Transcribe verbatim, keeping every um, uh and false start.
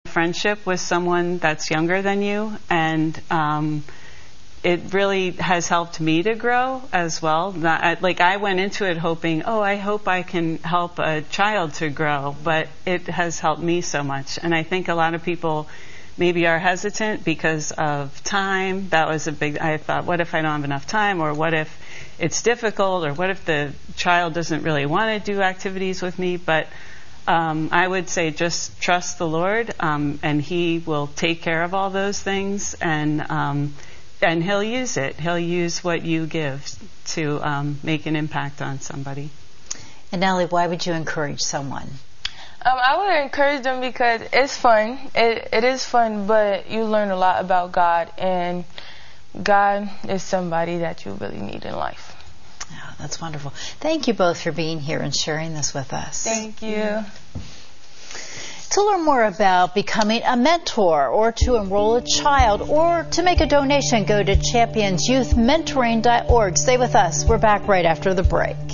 friendship with someone that's younger than you, and um, it really has helped me to grow as well. Not, like I went into it hoping, oh, I hope I can help a child to grow, but it has helped me so much. And I think a lot of people maybe are hesitant because of time. That was a big, I thought, what if I don't have enough time, or what if it's difficult, or what if the child doesn't really want to do activities with me? But um, I would say just trust the Lord, um, and He will take care of all those things, and um, and He'll use it. He'll use what you give to um, make an impact on somebody. And Nellie, why would you encourage someone? Um, I would encourage them because it's fun. It, it is fun, but you learn a lot about God, and God is somebody that you really need in life. Oh, that's wonderful. Thank you both for being here and sharing this with us. Thank you. To learn more about becoming a mentor, or to enroll a child, or to make a donation, go to champions youth mentoring dot org. Stay with us. We're back right after the break.